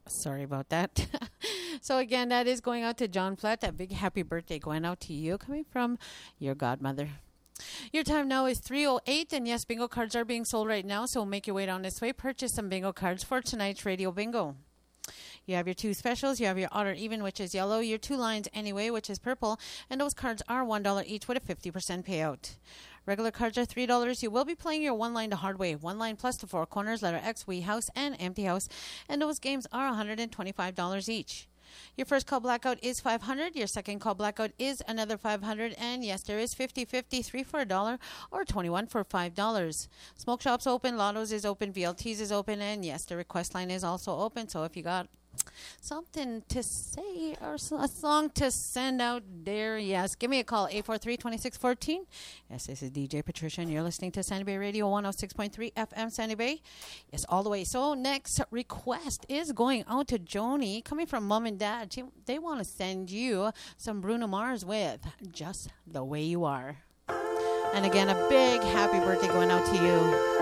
sorry about that. So again, that is going out to John Platt. That big happy birthday going out to you, coming from your godmother. Your time now is 3:08, and yes, bingo cards are being sold right now, so make your way down this way. Purchase some bingo cards for tonight's radio bingo. You have your two specials. You have your odd or even, which is yellow, your two lines anyway, which is purple, and those cards are $1 each with a 50% payout. Regular cards are $3. You will be playing your one line the hard way. One line plus the four corners, letter X, wee house, and empty house, and those games are $125 each. Your first call blackout is $500. Your second call blackout is another $500. And yes, there is 50-50, 3 for $1 or 21 for $5. Smoke shops open, Lottos is open, VLTs is open, and yes, the request line is also open. So if you got something to say or a song to send out there, yes, give me a call, 843-2614. Yes, this is DJ Patricia, and you're listening to Sandy Bay Radio 106.3 FM Sandy Bay. Yes, all the way. So next request is going out to Joni, coming from Mom and Dad. They want to send you some Bruno Mars with Just the Way You Are. And again, a big happy birthday going out to you.